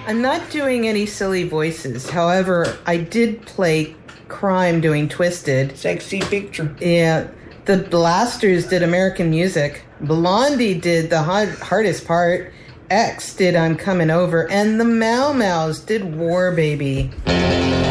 I'm not doing any silly voices. However, I did play crime doing Twisted. Sexy picture. Yeah. The Blasters did American Music. Blondie did The Hardest Part. X did I'm Coming Over. And the Mau Mau's did War Baby.